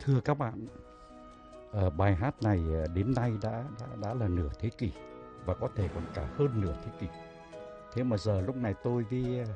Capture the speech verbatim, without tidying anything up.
Thưa các bạn, ờ, bài hát này ờ, đến nay đã, đã đã là nửa thế kỷ và có thể còn cả hơn nửa thế kỷ. Thế mà giờ lúc này tôi với